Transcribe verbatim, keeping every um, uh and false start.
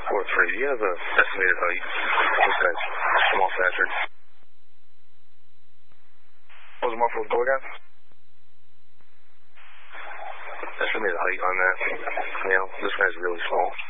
four three. Do you have an estimated height? This guy's a small bastard. What was the muffled go again? Estimated height on that male. This guy's really small.